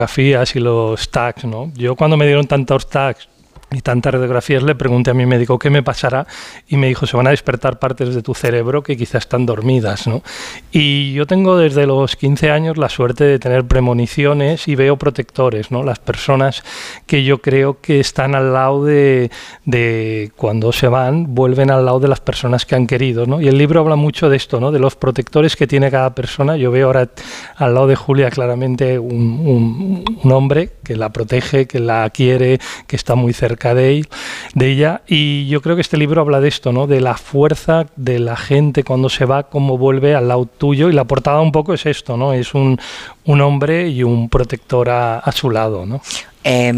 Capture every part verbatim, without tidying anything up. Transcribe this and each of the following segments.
radiografías y los tags, ¿no? Yo cuando me dieron tantos tags y tantas radiografías le pregunté a mi médico qué me pasará y me dijo, se van a despertar partes de tu cerebro que quizás están dormidas, ¿no? Y yo tengo desde los quince años la suerte de tener premoniciones y veo protectores, ¿no? Las personas que yo creo que están al lado de, de cuando se van, vuelven al lado de las personas que han querido, ¿no? Y el libro habla mucho de esto, ¿no? De los protectores que tiene cada persona. Yo veo ahora al lado de Julia claramente un, un, un hombre que la protege, que la quiere, que está muy cerca De, de ella, y yo creo que este libro habla de esto, ¿no? De la fuerza de la gente cuando se va, cómo vuelve al lado tuyo, y la portada un poco es esto, ¿no? Es un, un hombre y un protector a, a su lado, ¿no? Eh,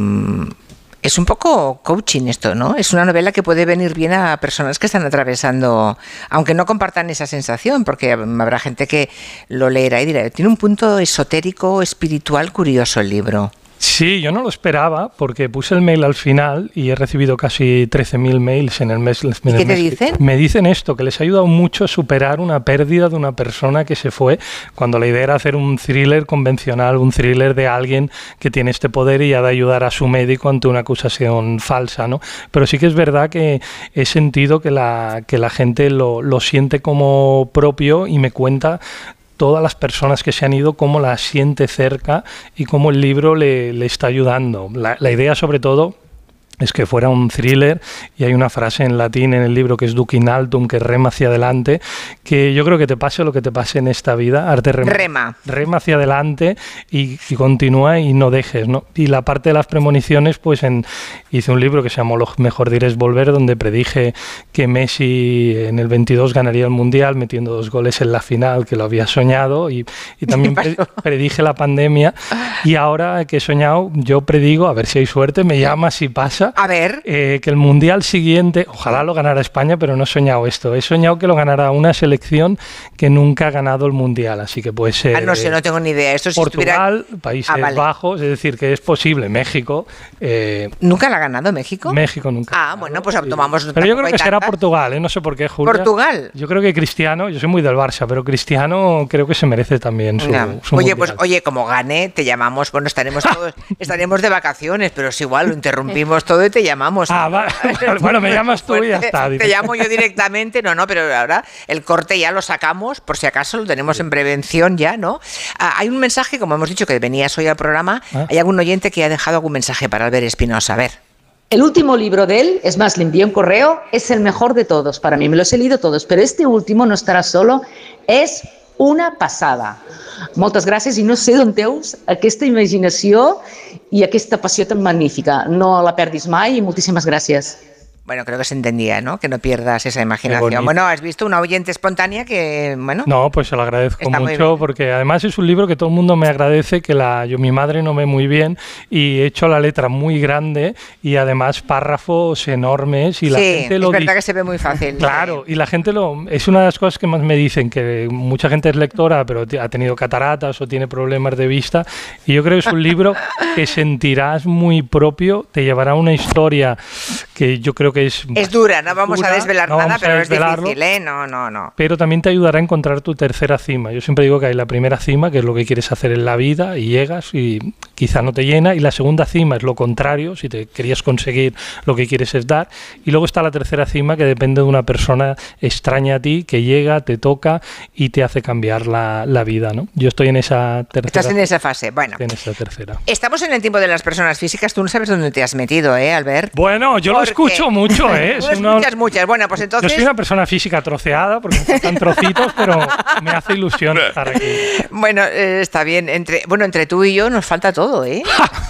es un poco coaching esto, ¿no? Es una novela que puede venir bien a personas que están atravesando, aunque no compartan esa sensación, porque habrá gente que lo leerá y dirá, tiene un punto esotérico, espiritual curioso el libro. Sí, yo no lo esperaba porque puse el mail al final y he recibido casi trece mil mails en el mes. En ¿Y el qué mes. te dicen? Me dicen esto, que les ha ayudado mucho a superar una pérdida de una persona que se fue, cuando la idea era hacer un thriller convencional, un thriller de alguien que tiene este poder y ha de ayudar a su médico ante una acusación falsa, ¿no? Pero sí que es verdad que he sentido que la, que la gente lo, lo siente como propio y me cuenta todas las personas que se han ido, cómo la siente cerca y cómo el libro le, le está ayudando. La, la idea, sobre todo, es que fuera un thriller, y hay una frase en latín en el libro que es duc in altum, que rema hacia adelante, que yo creo que te pase lo que te pase en esta vida, arte rema, rema. rema hacia adelante y, y continúa y no dejes, ¿no? Y la parte de las premoniciones, pues en, hice un libro que se llamó Lo mejor de ir es volver, donde predije que Messi en el veintidós ganaría el Mundial metiendo dos goles en la final, que lo había soñado, y, y también pre, predije la pandemia, y ahora que he soñado, yo predigo, a ver si hay suerte, me llama si pasa, A ver. Eh, que el Mundial siguiente, ojalá lo ganara España, pero no he soñado esto. He soñado que lo ganara una selección que nunca ha ganado el Mundial, así que puede ser... Ah, no sé, no tengo ni idea. Esto si Portugal, estuviera... Países ah, vale. Bajos, es decir, que es posible. México... Eh, ¿Nunca la ha ganado México? México nunca. Ah, bueno, pues tomamos... Pero yo creo que será Portugal, ¿eh? No sé por qué, Julia. ¿Portugal? Yo creo que Cristiano, yo soy muy del Barça, pero Cristiano creo que se merece también su, no. su Oye, Mundial. pues oye, como gane, te llamamos, bueno, estaremos todos, estaremos de vacaciones, pero es igual, lo interrumpimos todo y te llamamos. Ah, va. Bueno, me llamas tú y ya está. Te llamo yo directamente, no, no, pero ahora el corte ya lo sacamos, por si acaso lo tenemos en prevención ya, ¿no? Ah, hay un mensaje, como hemos dicho, que venías hoy al programa, ah. Hay algún oyente que ha dejado algún mensaje para Albert Espinosa, a ver. El último libro de él, es más, le envié un correo, es el mejor de todos, para mí, me los he leído todos, pero este último, No estarás solo, és una passada. Moltes gràcies i no sé d'on teus aquesta imaginació i aquesta passió tan magnífica. No la perdis mai i moltíssimes gràcies. Bueno, creo que se entendía, ¿no? Que no pierdas esa imaginación. Bueno, has visto una oyente espontánea que, bueno... No, pues se lo agradezco mucho porque además es un libro que todo el mundo me agradece, que la yo mi madre no ve muy bien y he hecho la letra muy grande y además párrafos enormes y la sí, gente lo... es verdad que se ve muy fácil. Claro, y la gente lo... Es una de las cosas que más me dicen, que mucha gente es lectora pero ha tenido cataratas o tiene problemas de vista y yo creo que es un libro que sentirás muy propio, te llevará a una historia que yo creo que es... Es dura, no vamos dura, a desvelar no nada, pero es difícil, ¿eh? No, no, no. Pero también te ayudará a encontrar tu tercera cima. Yo siempre digo que hay la primera cima, que es lo que quieres hacer en la vida, y llegas y quizá no te llena, y la segunda cima es lo contrario, si te querías conseguir lo que quieres es dar, y luego está la tercera cima, que depende de una persona extraña a ti, que llega, te toca y te hace cambiar la, la vida, ¿no? Yo estoy en esa tercera. Estás en esa fase, bueno. En esa tercera. Estamos en el tiempo de las personas físicas, tú no sabes dónde te has metido, ¿eh, Albert? Bueno, yo lo escucho mucho. Mucho, ¿eh? Tú escuchas una... muchas. Bueno, pues entonces... Yo soy una persona física troceada, porque me faltan trocitos, pero me hace ilusión estar aquí. Bueno, eh, está bien. Entre, bueno, entre tú y yo nos falta todo, ¿eh?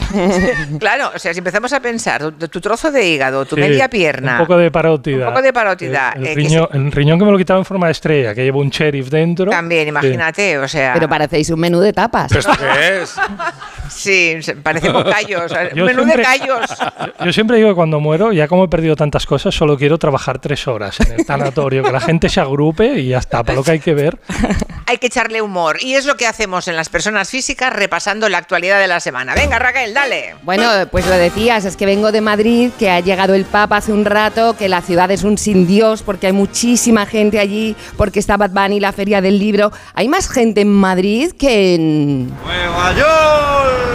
Claro, o sea, si empezamos a pensar, tu, tu trozo de hígado, tu sí, media pierna... Un poco de parótida. Un poco de parótida. El, el, eh, riñón, que el riñón que me lo quitaba en forma de estrella, que llevo un sheriff dentro. También, imagínate, sí. O sea... Pero parecéis un menú de tapas. ¿Pero esto qué es? Sí, parecemos callos. Un menú siempre, de callos. Yo, yo siempre digo que cuando muero, ya como he perdido tantas cosas, solo quiero trabajar tres horas en el tanatorio, que la gente se agrupe y ya está, para lo que hay que ver. Hay que echarle humor, y es lo que hacemos en las personas físicas, repasando la actualidad de la semana. Venga, Raquel, dale. Bueno, pues lo decías, es que vengo de Madrid, que ha llegado el Papa hace un rato, que la ciudad es un sin Dios, porque hay muchísima gente allí, porque está Bad Bunny, la Feria del Libro. Hay más gente en Madrid que en... ¡Nueva York!